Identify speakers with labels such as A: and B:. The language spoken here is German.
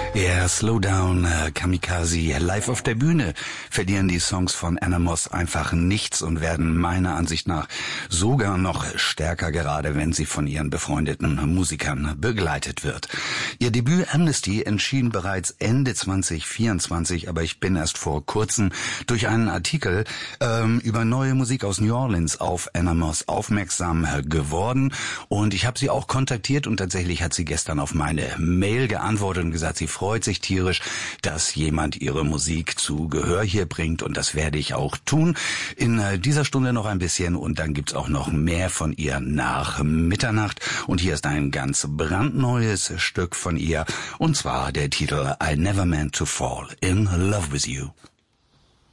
A: Ja, Slow Down, Kamikaze, live auf der Bühne verlieren die Songs von Anna Moss einfach nichts und werden meiner Ansicht nach sogar noch stärker, gerade wenn sie von ihren befreundeten Musikern begleitet wird. Ihr Debüt Amnesty erschien bereits Ende 2024, aber ich bin erst vor kurzem durch einen Artikel über neue Musik aus New Orleans auf Anna Moss aufmerksam geworden und ich habe sie auch kontaktiert und tatsächlich hat sie gestern auf meine Mail geantwortet und gesagt, sie freut sich tierisch, dass jemand ihre Musik zu Gehör hier bringt und das werde ich auch tun. In dieser Stunde noch ein bisschen und dann gibt's auch noch mehr von ihr nach Mitternacht und hier ist ein ganz brandneues Stück von ihr und zwar der Titel I Never Meant to Fall in Love with You.